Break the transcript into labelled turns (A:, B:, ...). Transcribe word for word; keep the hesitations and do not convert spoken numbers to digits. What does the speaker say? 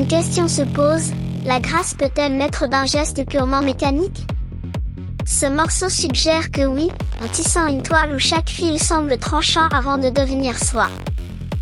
A: question se pose, la grâce peut-elle naître d'un geste purement mécanique? Ce morceau suggère que oui, en tissant une toile où chaque fil semble tranchant avant de devenir soie.